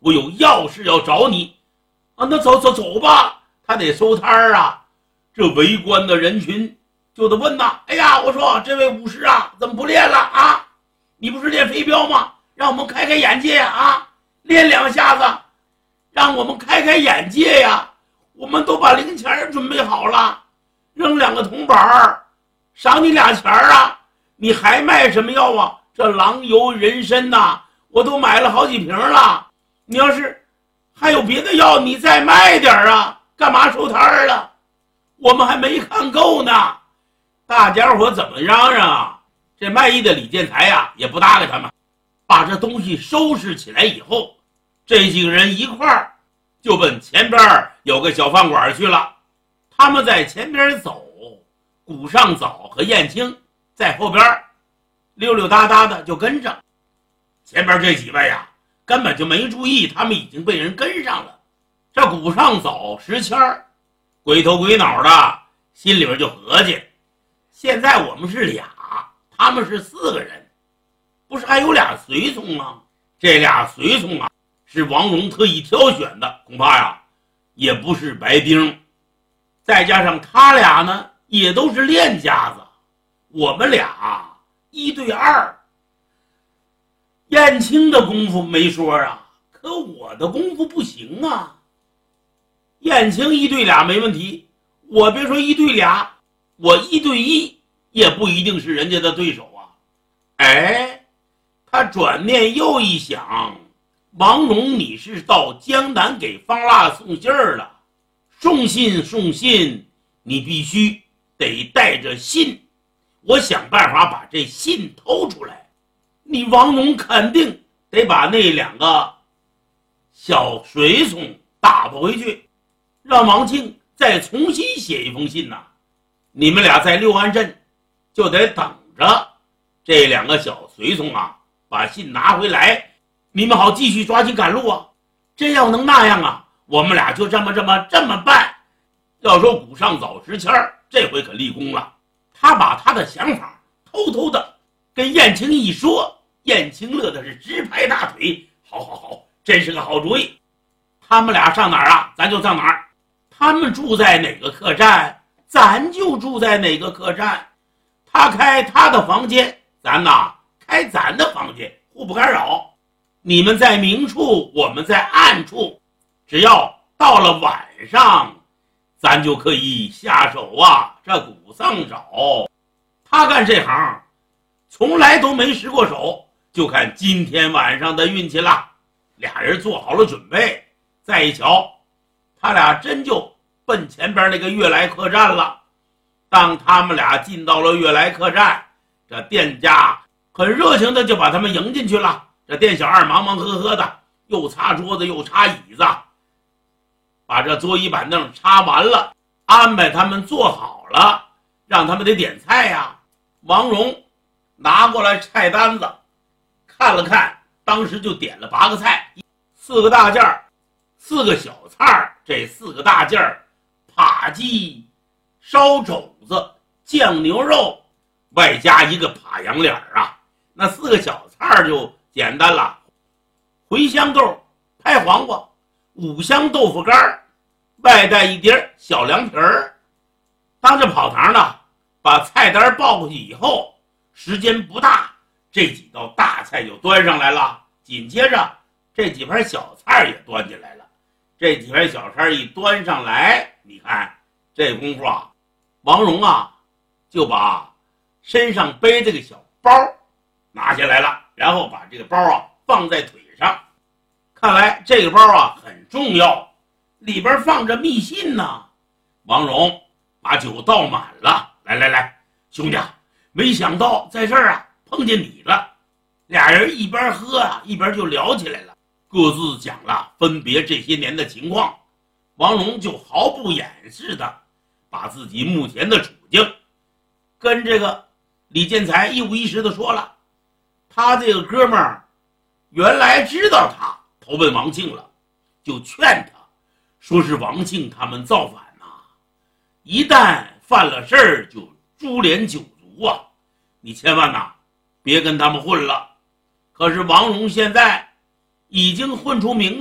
我有要事要找你。啊，那走吧，他得收摊啊。这围观的人群就得问呐，哎呀，我说这位武师啊，怎么不练了啊？你不是练飞镖吗？让我们开开眼界啊！练2下子，让我们开开眼界呀！我们都把零钱准备好了，扔2个铜板赏你2钱啊！你还卖什么药啊？这狼油人参呐，我都买了好几瓶了。你要是还有别的药，你再卖点啊！干嘛收摊了？我们还没看够呢。大家伙怎么嚷嚷啊？这卖艺的李建才呀，也不搭理他们，把这东西收拾起来以后，这几个人一块儿就奔前边有个小饭馆去了。他们在前边走，古上早和燕青在后边溜溜达达的就跟着。前边这几位呀，根本就没注意他们已经被人跟上了。这古上早、石谦鬼头鬼脑的，心里边就合计，现在我们是俩，他们是4个人，不是还有俩随从吗？这俩随从啊，是王戎特意挑选的，恐怕呀也不是白丁。再加上他俩呢也都是练家子，我们俩1对2。燕青的功夫没说啊，可我的功夫不行啊。燕青1对2没问题，我别说1对2，我1对1也不一定是人家的对手啊。哎，他转念又一想，王戎你是到江南给方腊送信儿了，送信，你必须得带着信，我想办法把这信偷出来。你王戎肯定得把那2个小随从打发回去，让王庆再重新写一封信呐。你们俩在六安镇就得等着这2个小随从啊把信拿回来，你们好继续抓紧赶路啊。真要能那样啊，我们俩就这么办。要说古上早石谦这回可立功了，他把他的想法偷偷的跟燕青一说，燕青乐的是直拍大腿，好，真是个好主意。他们俩上哪儿啊，咱就上哪儿。他们住在哪个客栈，咱就住在哪个客栈。他开他的房间，咱呐开咱的房间，互不干扰。你们在明处，我们在暗处，只要到了晚上，咱就可以下手啊。这古丧找他干这行从来都没失过手，就看今天晚上的运气了。俩人做好了准备，再一瞧，他俩真就奔前边那个悦来客栈了。当他们俩进到了悦来客栈，这店家很热情的就把他们迎进去了。这店小二忙呵的，又擦桌子又擦椅子，把这桌椅板凳擦完了，安排他们坐好了，让他们得点菜呀。王戎拿过来菜单子看了看，当时就点了8个菜，4个大件，4个小菜。这4个大件扒鸡、烧肘子、酱牛肉，外加1个扒羊脸啊。那4个小菜就简单了，茴香豆、拍黄瓜、五香豆腐干，外带1碟小凉皮儿。当着跑堂呢，把菜单报过去以后，时间不大，这几道大菜就端上来了。紧接着这几盘小菜也端进来了。这几盘小菜一端上来，你看这功夫啊，王戎啊就把身上背这个小包拿下来了，然后把这个包啊放在腿上。看来这个包啊很重要，里边放着密信呢。王戎把酒倒满了，来，兄弟，没想到在这儿啊碰见你了。俩人一边喝啊一边就聊起来了，各自讲了分别这些年的情况。王戎就毫不掩饰的把自己目前的处境跟这个李建才一五一十的说了。他这个哥们儿原来知道他投奔王庆了，就劝他说是王庆他们造反呐，一旦犯了事儿就株连九族啊，你千万呐别跟他们混了。可是王戎现在已经混出名